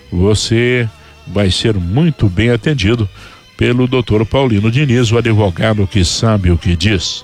você vai ser muito bem atendido pelo Dr. Paulino Diniz, o advogado que sabe o que diz.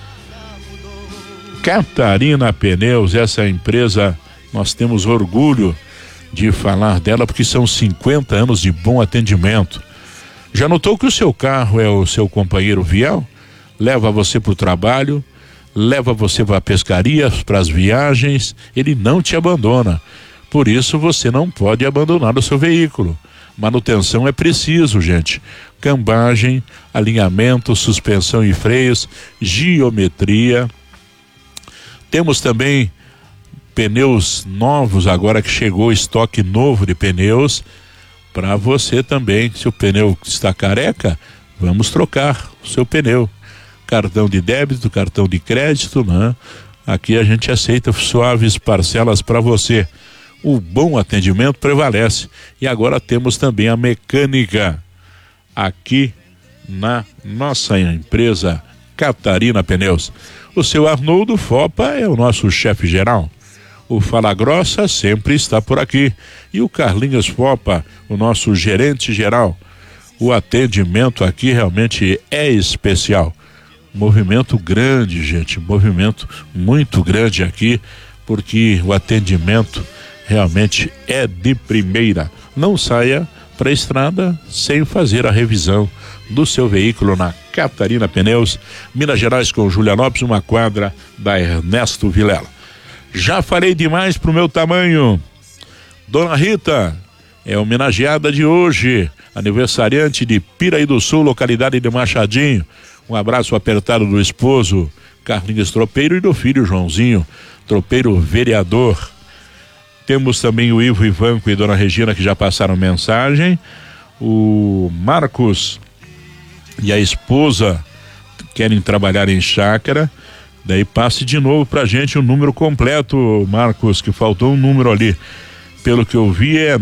Catarina Pneus, essa empresa, nós temos orgulho de falar dela porque são 50 anos de bom atendimento. Já notou que o seu carro é o seu companheiro fiel? Leva você para o trabalho, leva você para a pescaria, para as viagens, ele não te abandona. Por isso você não pode abandonar o seu veículo. Manutenção é preciso, gente. Cambagem, alinhamento, suspensão e freios, geometria. Temos também pneus novos, agora que chegou estoque novo de pneus para você também. Se o pneu está careca, vamos trocar o seu pneu. Cartão de débito, cartão de crédito, né? Aqui a gente aceita suaves parcelas para você. O bom atendimento prevalece. E agora temos também a mecânica aqui na nossa empresa Catarina Pneus. O seu Arnoldo Fopa é o nosso chefe geral. O Fala Grossa sempre está por aqui. E o Carlinhos Fopa, o nosso gerente geral. O atendimento aqui realmente é especial. Movimento grande, gente, movimento muito grande aqui, porque o atendimento realmente é de primeira. Não saia para a estrada sem fazer a revisão do seu veículo na Catarina Pneus, Minas Gerais, com Júlia Lopes, uma quadra da Ernesto Vilela. Já falei demais pro meu tamanho. Dona Rita é homenageada de hoje, aniversariante de Piraí do Sul, localidade de Machadinho. Um abraço apertado do esposo Carlinhos Tropeiro e do filho Joãozinho Tropeiro, vereador. Temos também o Ivo Ivanco e Dona Regina, que já passaram mensagem. O Marcos e a esposa querem trabalhar em chácara. Daí passe de novo pra gente o número completo, Marcos, que faltou um número ali. Pelo que eu vi é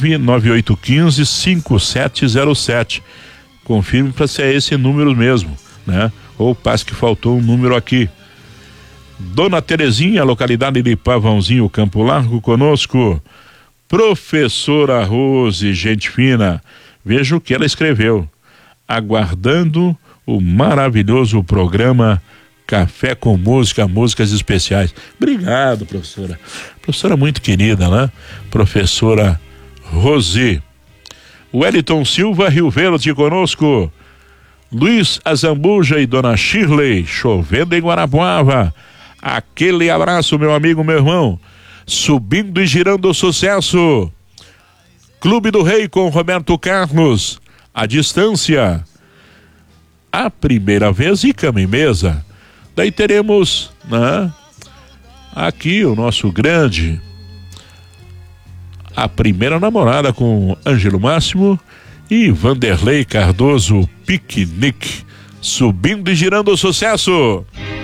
99815-5707. Confirme para se é esse número mesmo, né? Ou passe que faltou um número aqui. Dona Terezinha, localidade de Pavãozinho, Campo Largo, conosco. Professora Rose, gente fina. Veja o que ela escreveu. Aguardando o maravilhoso programa Café com Música, músicas especiais. Obrigado, professora. Professora muito querida, né? Professora Rose. Wellington Silva, Rio Verde, conosco. Luiz Azambuja e Dona Shirley, chovendo em Guarapuava. Aquele abraço, meu amigo, meu irmão. Subindo e girando o sucesso. Clube do Rei com Roberto Carlos. A distância. A primeira vez e cama e mesa. Daí teremos, né, aqui o nosso grande, a primeira namorada com Ângelo Máximo e Vanderlei Cardoso, Piquenique, subindo e girando o sucesso.